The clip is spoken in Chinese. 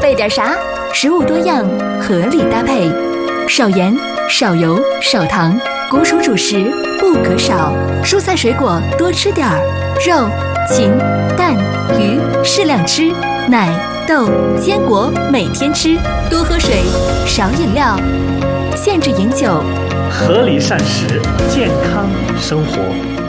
备点啥？食物多样，合理搭配，少盐、少油、少糖，谷薯主食不可少。蔬菜水果多吃点儿，肉、禽、蛋、鱼适量吃，奶、豆、坚果每天吃，多喝水，少饮料，限制饮酒， 合理膳食，健康生活。